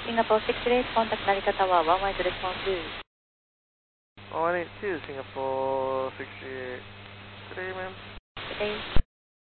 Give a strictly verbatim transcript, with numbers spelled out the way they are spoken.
Singapore six eight, contact Narita Tower, one one to response two. one eight two, Singapore six eight. Good day, ma'am. Good day.